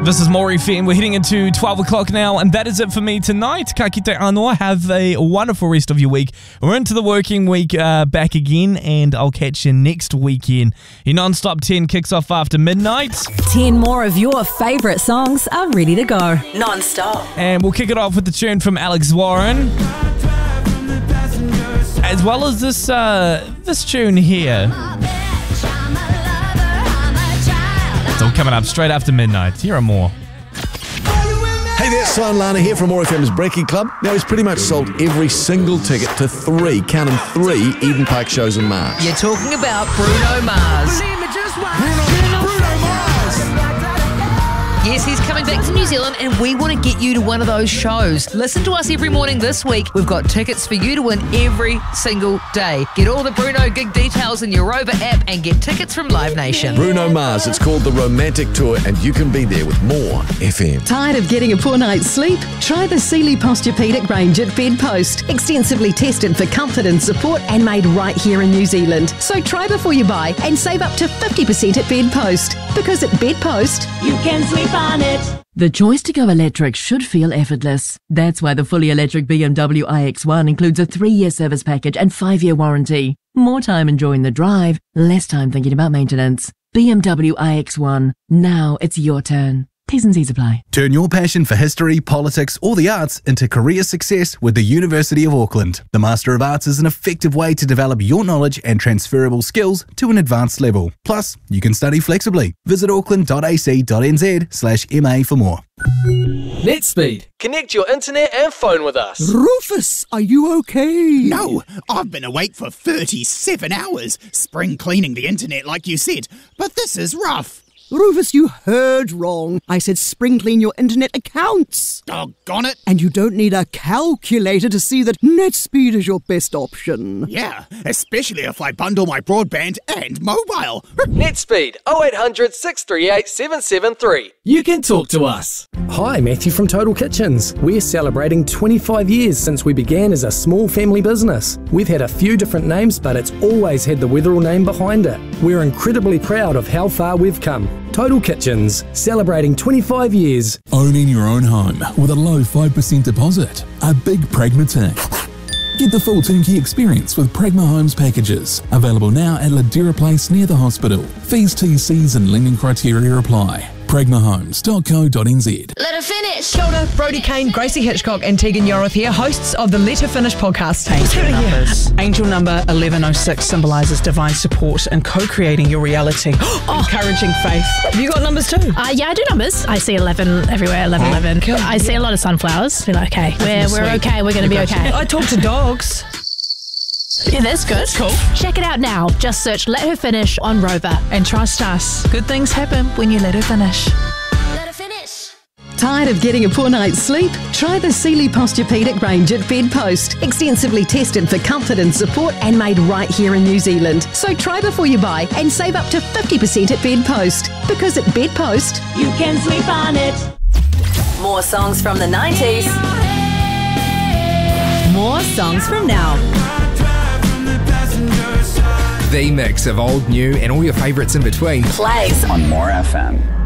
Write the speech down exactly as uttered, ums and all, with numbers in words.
This is More F M. We're heading into twelve o'clock now, and that is it for me tonight. Ka kite anō. Have a wonderful rest of your week. We're into the working week uh, back again, and I'll catch you next weekend. Your non-stop ten kicks off after midnight. ten more of your favourite songs are ready to go. Non-stop. And we'll kick it off with the tune from Alex Warren, as well as this uh, this tune here. It's all coming up straight after midnight. Here are more. Hey there, Simon Lana here from More F M's Brekkie Club. Now, he's pretty much sold every single ticket to three, count them three, Eden Park shows in March. You're talking about Bruno Mars. Bruno, Bruno Mars! Yes, he's coming back to New Zealand, and we want to get you to one of those shows. Listen to us every morning this week. We've got tickets for you to win every single day. Get all the Bruno gig details in your Rover app and get tickets from Live Nation. Bruno Mars, it's called The Romantic Tour, and you can be there with More F M. Tired of getting a poor night's sleep? Try the Sealy Posturepedic range at Bedpost. Extensively tested for comfort and support and made right here in New Zealand. So try before you buy and save up to fifty percent at Bedpost. Because at Bedpost, you can sleep on it. The choice to go electric should feel effortless. That's why the fully electric B M W i X one includes a three-year service package and five-year warranty. More time enjoying the drive, less time thinking about maintenance. B M W i X one. Now it's your turn. T's and C's apply. Turn your passion for history, politics, or the arts into career success with the University of Auckland. The Master of Arts is an effective way to develop your knowledge and transferable skills to an advanced level. Plus, you can study flexibly. Visit auckland.ac.nz slash MA for more. NetSpeed. Connect your internet and phone with us. Rufus, are you okay? No, I've been awake for thirty-seven hours, spring cleaning the internet like you said, but this is rough. Rufus, you heard wrong. I said spring clean your internet accounts. Doggone it. And you don't need a calculator to see that NetSpeed is your best option. Yeah, especially if I bundle my broadband and mobile. NetSpeed oh eight hundred, six three eight, seven seven three. You can talk to us. Hi, Matthew from Total Kitchens. We're celebrating twenty-five years since we began as a small family business. We've had a few different names, but it's always had the Weatherall name behind it. We're incredibly proud of how far we've come. Total Kitchens, celebrating twenty-five years. Owning your own home with a low five percent deposit. A big pragmatic. Get the full turnkey experience with Pragma Homes packages. Available now at Ladera Place near the hospital. Fees, T Cs and lending criteria apply. pragma homes dot co dot n z. Let her finish. Kia ora, Brodie Kane, Gracie Hitchcock and Tegan Yoroth here, hosts of the Let Her Finish podcast. Angel numbers. Angel number eleven oh six symbolises divine support and co-creating your reality. Oh. Encouraging faith. Have you got numbers too? Uh, yeah, I do numbers. I see eleven everywhere, eleven eleven. Cool. I see a lot of sunflowers. We're like, okay, we're, we're okay, we're going to be okay. I talk to dogs. Yeah, that's good. That's cool. Check it out now. Just search Let Her Finish on Rover. And trust us, good things happen when you let her finish. Let her finish. Tired of getting a poor night's sleep? Try the Sealy Posturepedic range at Bedpost. Extensively tested for comfort and support and made right here in New Zealand. So try before you buy and save up to fifty percent at Bedpost. Because at Bedpost, you can sleep on it. More songs from the nineties. More songs from now. The mix of old, new, and all your favourites in between Plays on More F M.